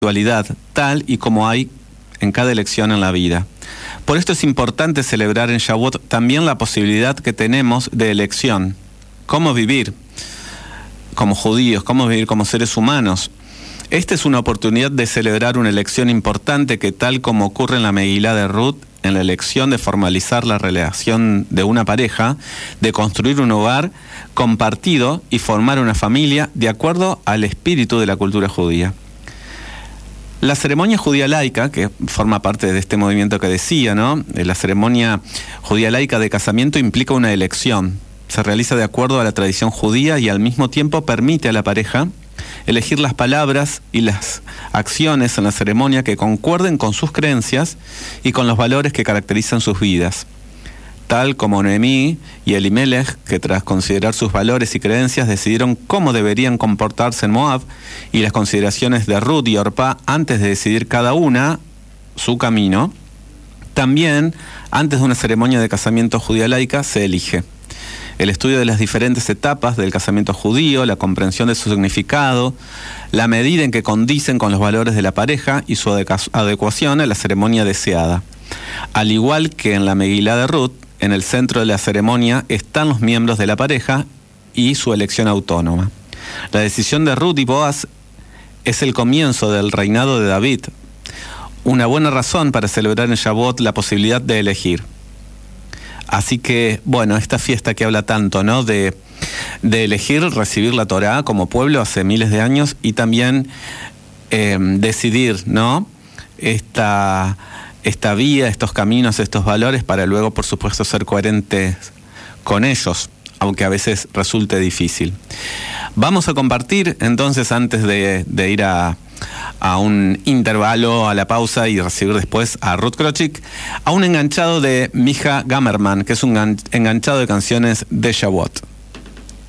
individualidad, tal y como hay en cada elección en la vida. Por esto es importante celebrar en Shavuot también la posibilidad que tenemos de elección. Cómo vivir como judíos, cómo vivir como seres humanos. Esta es una oportunidad de celebrar una elección importante que, tal como ocurre en la Megilá de Ruth, en la elección de formalizar la relación de una pareja, de construir un hogar compartido y formar una familia de acuerdo al espíritu de la cultura judía. La ceremonia judía laica, que forma parte de este movimiento que decía, ¿no? La ceremonia judía laica de casamiento implica una elección. Se realiza de acuerdo a la tradición judía y al mismo tiempo permite a la pareja elegir las palabras y las acciones en la ceremonia que concuerden con sus creencias y con los valores que caracterizan sus vidas. Tal como Noemí y Elimelech, que tras considerar sus valores y creencias decidieron cómo deberían comportarse en Moab, y las consideraciones de Ruth y Orpá antes de decidir cada una su camino, también antes de una ceremonia de casamiento judía laica se elige. El estudio de las diferentes etapas del casamiento judío, la comprensión de su significado, la medida en que condicen con los valores de la pareja y su adecuación a la ceremonia deseada. Al igual que en la Megilá de Ruth, en el centro de la ceremonia están los miembros de la pareja y su elección autónoma. La decisión de Ruth y Boaz es el comienzo del reinado de David, una buena razón para celebrar en Shavuot la posibilidad de elegir. Así que, bueno, esta fiesta que habla tanto, ¿no?, de elegir recibir la Torá como pueblo hace miles de años y también decidir, ¿no?, esta vía, estos caminos, estos valores para luego, por supuesto, ser coherentes con ellos, aunque a veces resulte difícil. Vamos a compartir, entonces, antes de ir a un intervalo, a la pausa y recibir después a Ruth Krochik, a un enganchado de Mija Gamerman, que es un enganchado de canciones de Shavuot.